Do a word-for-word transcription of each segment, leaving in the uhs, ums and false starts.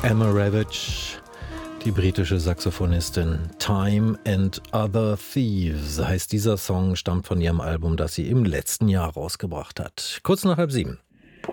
Emma Ravage, die britische Saxophonistin. Time and Other Thieves heißt dieser Song, stammt von ihrem Album, das sie im letzten Jahr rausgebracht hat. Kurz nach halb sieben.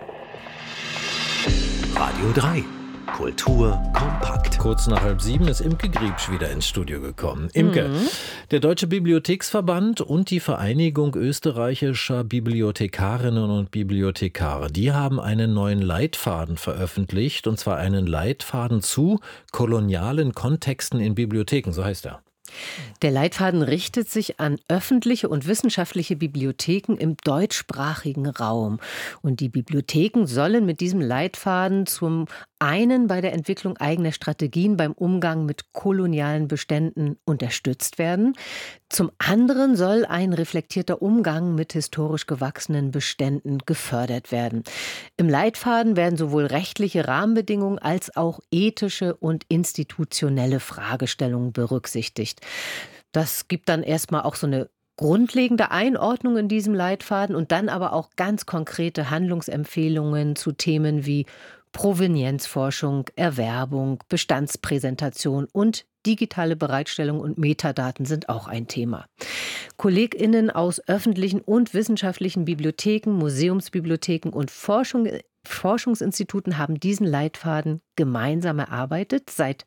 Radio drei. Kultur kompakt. Kurz nach halb sieben ist Imke Griebsch wieder ins Studio gekommen. Imke, mhm. Der Deutsche Bibliotheksverband und die Vereinigung österreichischer Bibliothekarinnen und Bibliothekare, die haben einen neuen Leitfaden veröffentlicht, und zwar einen Leitfaden zu kolonialen Kontexten in Bibliotheken, so heißt er. Der Leitfaden richtet sich an öffentliche und wissenschaftliche Bibliotheken im deutschsprachigen Raum. Und die Bibliotheken sollen mit diesem Leitfaden zum einen bei der Entwicklung eigener Strategien beim Umgang mit kolonialen Beständen unterstützt werden. Zum anderen soll ein reflektierter Umgang mit historisch gewachsenen Beständen gefördert werden. Im Leitfaden werden sowohl rechtliche Rahmenbedingungen als auch ethische und institutionelle Fragestellungen berücksichtigt. Das gibt dann erstmal auch so eine grundlegende Einordnung in diesem Leitfaden und dann aber auch ganz konkrete Handlungsempfehlungen zu Themen wie Provenienzforschung, Erwerbung, Bestandspräsentation und digitale Bereitstellung und Metadaten sind auch ein Thema. KollegInnen aus öffentlichen und wissenschaftlichen Bibliotheken, Museumsbibliotheken und Forschung, Forschungsinstituten haben diesen Leitfaden gemeinsam erarbeitet, seit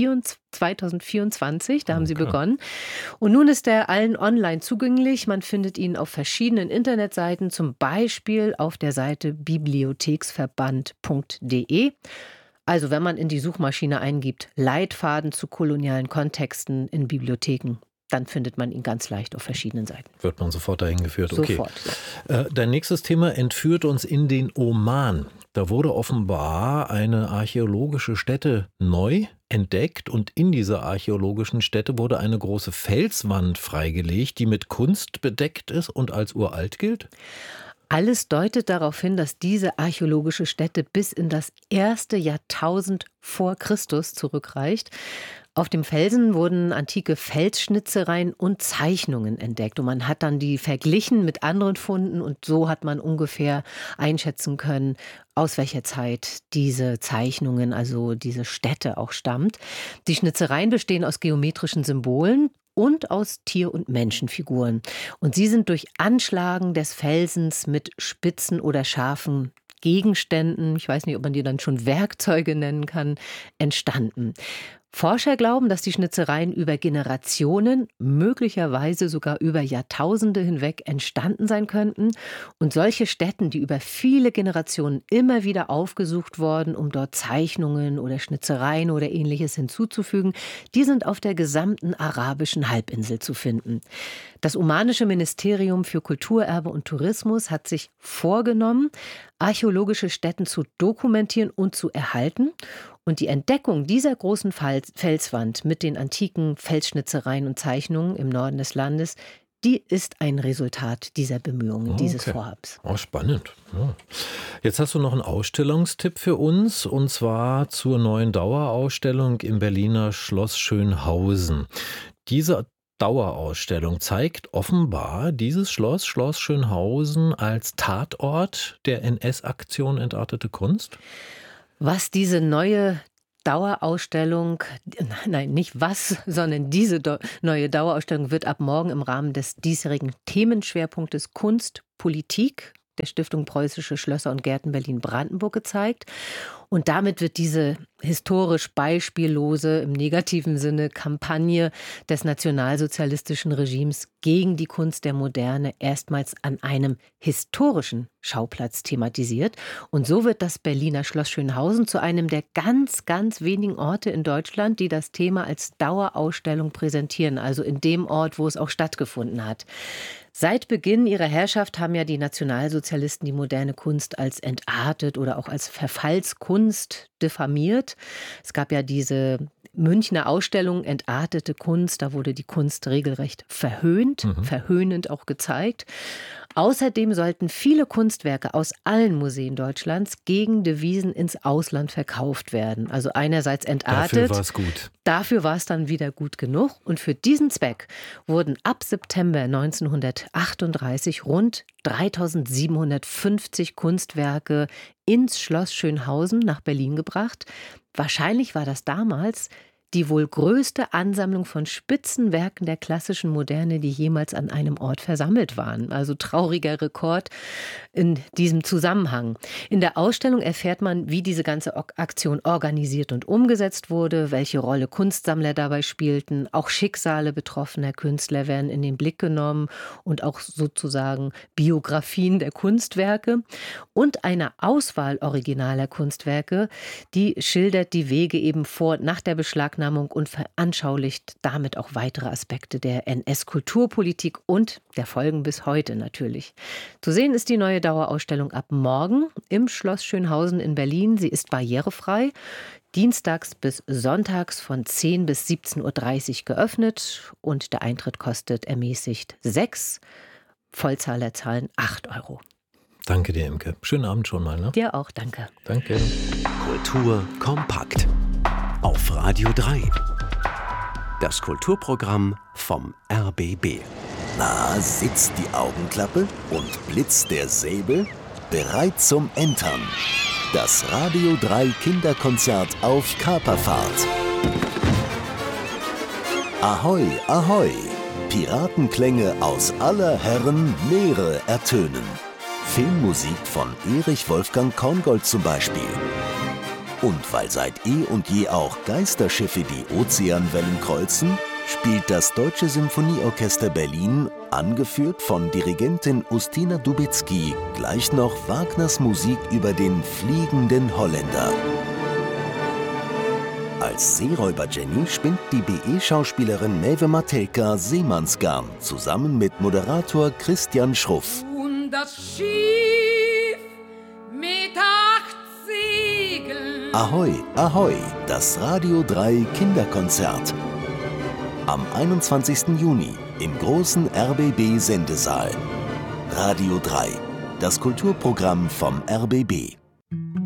zweitausendvierundzwanzig, da haben okay. sie begonnen. Und nun ist er allen online zugänglich. Man findet ihn auf verschiedenen Internetseiten, zum Beispiel auf der Seite bibliotheksverband punkt de. Also wenn man in die Suchmaschine eingibt, Leitfaden zu kolonialen Kontexten in Bibliotheken, dann findet man ihn ganz leicht auf verschiedenen Seiten. Wird man sofort dahin geführt? Okay. Sofort. Ja. Dein nächstes Thema entführt uns in den Oman. Da wurde offenbar eine archäologische Stätte neu entdeckt und in dieser archäologischen Stätte wurde eine große Felswand freigelegt, die mit Kunst bedeckt ist und als uralt gilt? Alles deutet darauf hin, dass diese archäologische Stätte bis in das erste Jahrtausend vor Christus zurückreicht. Auf dem Felsen wurden antike Felsschnitzereien und Zeichnungen entdeckt. Und man hat dann die verglichen mit anderen Funden und so hat man ungefähr einschätzen können, aus welcher Zeit diese Zeichnungen, also diese Stätte auch stammt. Die Schnitzereien bestehen aus geometrischen Symbolen und aus Tier- und Menschenfiguren. Und sie sind durch Anschlagen des Felsens mit spitzen oder scharfen Gegenständen, ich weiß nicht, ob man die dann schon Werkzeuge nennen kann, entstanden. Forscher glauben, dass die Schnitzereien über Generationen, möglicherweise sogar über Jahrtausende hinweg entstanden sein könnten. Und solche Stätten, die über viele Generationen immer wieder aufgesucht wurden, um dort Zeichnungen oder Schnitzereien oder Ähnliches hinzuzufügen, die sind auf der gesamten arabischen Halbinsel zu finden. Das omanische Ministerium für Kulturerbe und Tourismus hat sich vorgenommen, archäologische Stätten zu dokumentieren und zu erhalten. Und die Entdeckung dieser großen Felswand mit den antiken Felsschnitzereien und Zeichnungen im Norden des Landes, die ist ein Resultat dieser Bemühungen, okay. dieses Vorhabens. Oh, spannend. Ja. Jetzt hast du noch einen Ausstellungstipp für uns, und zwar zur neuen Dauerausstellung im Berliner Schloss Schönhausen. Diese Dauerausstellung zeigt offenbar dieses Schloss, Schloss Schönhausen, als Tatort der N S-Aktion Entartete Kunst? Was diese neue Dauerausstellung, nein, nicht was, sondern diese do, neue Dauerausstellung wird ab morgen im Rahmen des diesjährigen Themenschwerpunktes Kunst, Politik der Stiftung Preußische Schlösser und Gärten Berlin-Brandenburg gezeigt. Und damit wird diese historisch beispiellose, im negativen Sinne, Kampagne des nationalsozialistischen Regimes gegen die Kunst der Moderne erstmals an einem historischen Schauplatz thematisiert. Und so wird das Berliner Schloss Schönhausen zu einem der ganz, ganz wenigen Orte in Deutschland, die das Thema als Dauerausstellung präsentieren, also in dem Ort, wo es auch stattgefunden hat. Seit Beginn ihrer Herrschaft haben ja die Nationalsozialisten die moderne Kunst als entartet oder auch als Verfallskunst diffamiert. Es gab ja diese Münchner Ausstellung Entartete Kunst, da wurde die Kunst regelrecht verhöhnt, mhm. verhöhnend auch gezeigt. Außerdem sollten viele Kunstwerke aus allen Museen Deutschlands gegen Devisen ins Ausland verkauft werden. Also einerseits entartet. Dafür war es gut. Dafür war es dann wieder gut genug. Und für diesen Zweck wurden ab September neunzehnhundertachtunddreißig rund dreitausendsiebenhundertfünfzig Kunstwerke ins Schloss Schönhausen nach Berlin gebracht. Wahrscheinlich war das damals die wohl größte Ansammlung von Spitzenwerken der klassischen Moderne, die jemals an einem Ort versammelt waren. Also trauriger Rekord in diesem Zusammenhang. In der Ausstellung erfährt man, wie diese ganze Aktion organisiert und umgesetzt wurde, welche Rolle Kunstsammler dabei spielten. Auch Schicksale betroffener Künstler werden in den Blick genommen und auch sozusagen Biografien der Kunstwerke. Und eine Auswahl originaler Kunstwerke, die schildert die Wege eben vor, nach der Beschlagnahmung und veranschaulicht damit auch weitere Aspekte der N S-Kulturpolitik und der Folgen bis heute natürlich. Zu sehen ist die neue Dauerausstellung ab morgen im Schloss Schönhausen in Berlin. Sie ist barrierefrei, dienstags bis sonntags von zehn bis siebzehn Uhr dreißig geöffnet und der Eintritt kostet ermäßigt sechs, Vollzahler zahlen acht Euro. Danke dir, Imke. Schönen Abend schon mal. Ne? Dir auch, danke. Danke. Kultur kompakt auf Radio drei. Das Kulturprogramm vom R B B. Na, sitzt die Augenklappe und blitzt der Säbel? Bereit zum Entern. Das Radio drei Kinderkonzert auf Kaperfahrt. Ahoi, ahoi! Piratenklänge aus aller Herren Meere ertönen. Filmmusik von Erich Wolfgang Korngold zum Beispiel. Und weil seit eh und je auch Geisterschiffe die Ozeanwellen kreuzen, spielt das Deutsche Symphonieorchester Berlin, angeführt von Dirigentin Ustina Dubicki, gleich noch Wagners Musik über den fliegenden Holländer. Als Seeräuber Jenny spinnt die B E-Schauspielerin Maeve Matelka Seemannsgarn zusammen mit Moderator Christian Schruff. Und das Schiff mit acht Segeln. Ahoi, ahoi, das Radio drei Kinderkonzert. Am einundzwanzigsten Juni im großen R B B-Sendesaal. Radio drei, das Kulturprogramm vom R B B.